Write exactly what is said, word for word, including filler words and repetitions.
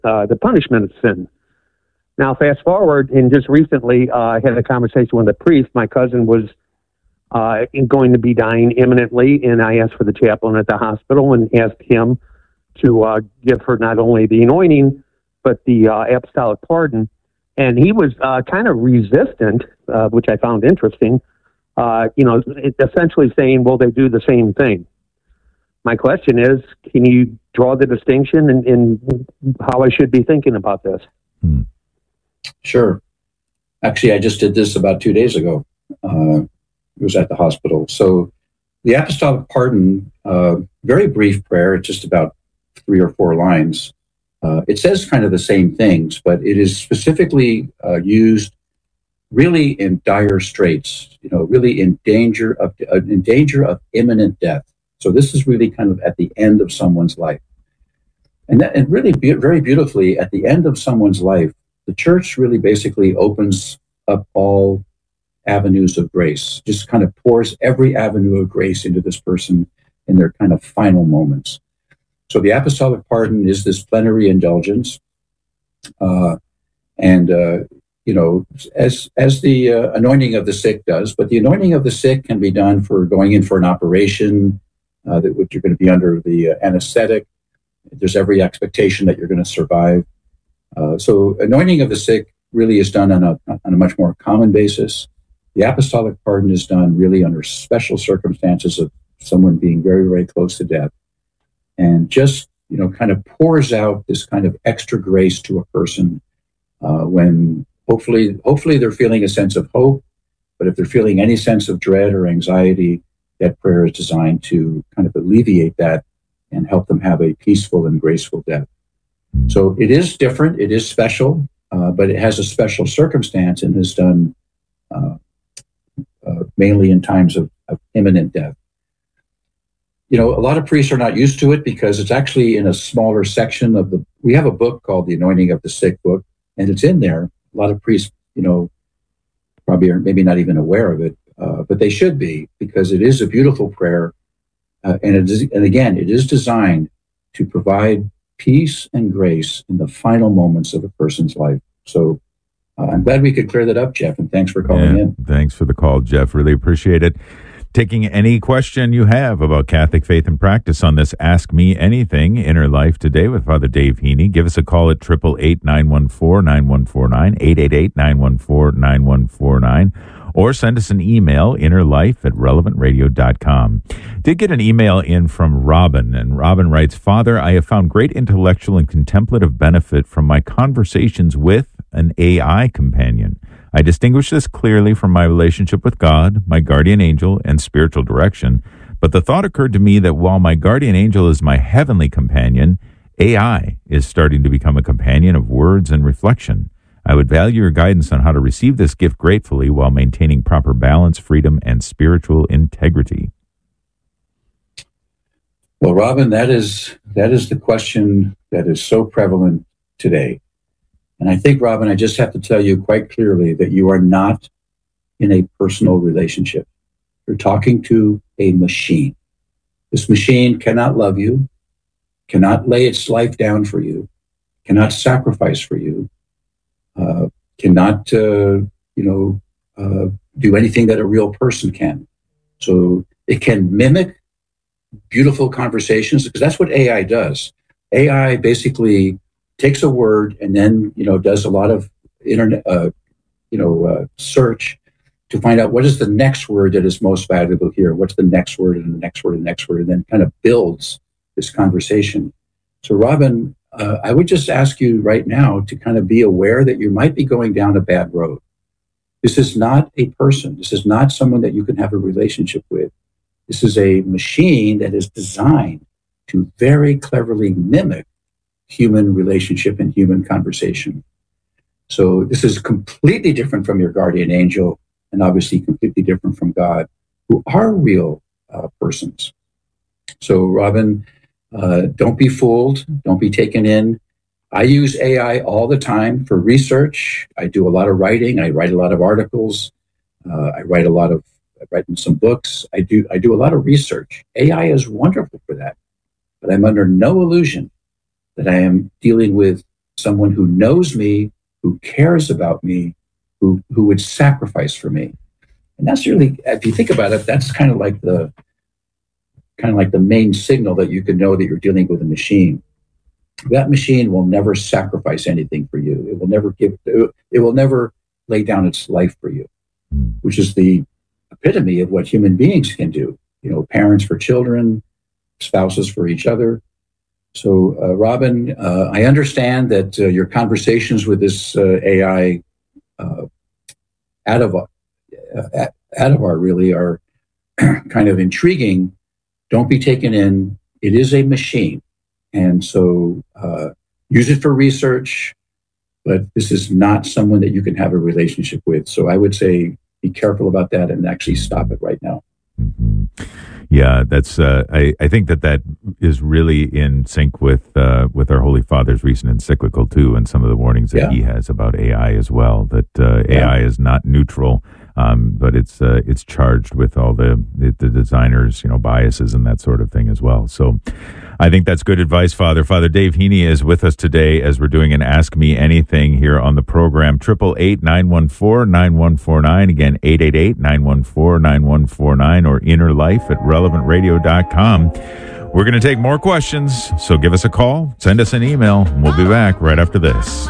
uh, the punishment of sin. Now, fast forward, and just recently, uh, I had a conversation with a priest. My cousin was uh, going to be dying imminently, and I asked for the chaplain at the hospital and asked him to uh, give her not only the anointing, but the uh, apostolic pardon. And he was uh, kind of resistant, uh, which I found interesting, uh, you know, essentially saying, well, they do the same thing. My question is, can you draw the distinction in, in how I should be thinking about this? Hmm. Sure. Actually, I just did this about two days ago. Uh, it was at the hospital. So the apostolic pardon, uh, very brief prayer, just about three or four lines. Uh, it says kind of the same things, but it is specifically uh, used really in dire straits, you know, really in danger of uh, in danger of imminent death. So this is really kind of at the end of someone's life. And, that, and really be, very beautifully, at the end of someone's life, the church really basically opens up all avenues of grace, just kind of pours every avenue of grace into this person in their kind of final moments. So the apostolic pardon is this plenary indulgence. Uh, and, uh, you know, as as the uh, anointing of the sick does, but the anointing of the sick can be done for going in for an operation, uh, that which you're going to be under the uh, anesthetic. There's every expectation that you're going to survive. Uh, so anointing of the sick really is done on a on a much more common basis. The apostolic pardon is done really under special circumstances of someone being very, very close to death, and just, you know, kind of pours out this kind of extra grace to a person uh, when hopefully, hopefully they're feeling a sense of hope. But if they're feeling any sense of dread or anxiety, that prayer is designed to kind of alleviate that and help them have a peaceful and graceful death. So it is different, it is special, uh, but it has a special circumstance and is done uh, uh, mainly in times of, of imminent death. You know, a lot of priests are not used to it because it's actually in a smaller section of the, we have a book called The Anointing of the Sick book, and it's in there. A lot of priests, you know, probably are maybe not even aware of it, uh, but they should be, because it is a beautiful prayer. Uh, and, it is, and again, it is designed to provide peace and grace in the final moments of a person's life. So uh, I'm glad we could clear that up, Jeff, and thanks for calling yeah, in. Thanks for the call, Jeff. Really appreciate it. Taking any question you have about Catholic faith and practice on this Ask Me Anything Inner Life today with Father Dave Heaney. Give us a call at eight eight eight, nine one four, nine one four nine, eight eight eight, nine one four, nine one four nine, or send us an email, innerlife at relevant radio dot com. Did get an email in from Robin, and Robin writes, Father, I have found great intellectual and contemplative benefit from my conversations with an A I companion. I distinguish this clearly from my relationship with God, my guardian angel, and spiritual direction, but the thought occurred to me that while my guardian angel is my heavenly companion, A I is starting to become a companion of words and reflection. I would value your guidance on how to receive this gift gratefully while maintaining proper balance, freedom, and spiritual integrity. Well, Robin, that is that is the question that is so prevalent today. And I think, Robin, I just have to tell you quite clearly that you are not in a personal relationship. You're talking to a machine. This machine cannot love you, cannot lay its life down for you, cannot sacrifice for you, uh, cannot, uh, you know, uh, do anything that a real person can. So it can mimic beautiful conversations, because that's what A I does. A I basically takes a word and then, you know, does a lot of internet, uh, you know, uh, search to find out what is the next word that is most valuable here. What's the next word and the next word and the next word, and then kind of builds this conversation. So, Robin, uh, I would just ask you right now to kind of be aware that you might be going down a bad road. This is not a person. This is not someone that you can have a relationship with. This is a machine that is designed to very cleverly mimic human relationship and human conversation. So this is completely different from your guardian angel, and obviously completely different from God, who are real uh, persons. So, Robin, uh, don't be fooled. Don't be taken in. I use A I all the time for research. I do a lot of writing. I write a lot of articles. Uh, I write a lot of, I write in some books. I do, I do a lot of research. A I is wonderful for that, but I'm under no illusion that I am dealing with someone who knows me, who cares about me, who who would sacrifice for me. And that's really, if you think about it, that's kind of like the kind of like the main signal that you can know that you're dealing with a machine. That machine will never sacrifice anything for you. It will never give, it will never lay down its life for you, which is the epitome of what human beings can do. You know, parents for children, spouses for each other. So, uh, Robin, uh, I understand that uh, your conversations with this uh, A I uh, Adavar, uh, Adavar really are kind of intriguing. Don't be taken in. It is a machine. And so uh, use it for research, but this is not someone that you can have a relationship with. So I would say be careful about that and actually stop it right now. Mm-hmm. Yeah, that's. Uh, I, I think that that is really in sync with uh, with our Holy Father's recent encyclical too, and some of the warnings that yeah. he has about A I as well. That uh, yeah. A I is not neutral, um, but it's uh, it's charged with all the, the the designers, you know, biases and that sort of thing as well. So, I think that's good advice, Father. Father Dave Heaney is with us today as we're doing an Ask Me Anything here on the program. Triple eight nine one four nine one four nine. Again, eight eight eight nine one four nine one four nine or inner life at relevant radio dot com. We're going to take more questions, so give us a call, send us an email, and we'll be back right after this.